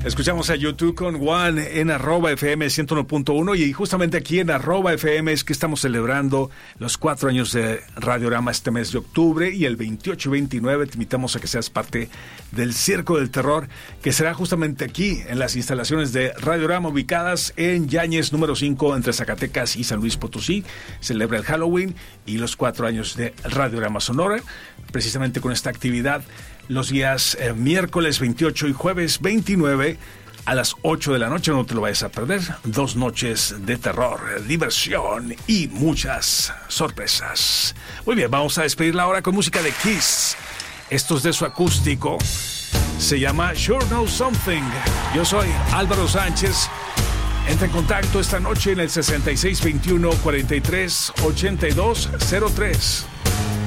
Escuchamos a YouTube con One en @FM 101.1 y justamente aquí en @FM es que estamos celebrando los 4 años de Radiorama este mes de octubre, y el 28 y 29 te invitamos a que seas parte del Circo del Terror, que será justamente aquí en las instalaciones de Radiorama ubicadas en Yáñez número 5 entre Zacatecas y San Luis Potosí. Celebra el Halloween y los 4 años de Radiorama Sonora, precisamente con esta actividad los días miércoles 28 y jueves 29 a las 8 de la noche. No te lo vayas a perder. 2 noches de terror, diversión y muchas sorpresas. Muy bien, vamos a despedirla ahora con música de Kiss. Esto es de su acústico. Se llama Sure Know Something. Yo soy Álvaro Sánchez. Entra en contacto esta noche en el 6621 43 82 03.